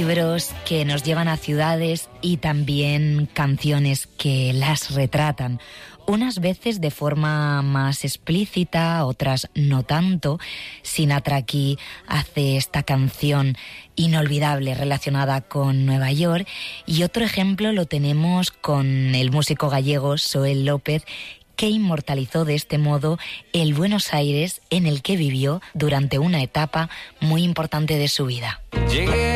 libros que nos llevan a ciudades y también canciones que las retratan. Unas veces de forma más explícita, otras no tanto. Sinatra aquí hace esta canción inolvidable relacionada con Nueva York, y otro ejemplo lo tenemos con el músico gallego Xoel López, que inmortalizó de este modo el Buenos Aires en el que vivió durante una etapa muy importante de su vida. Llegué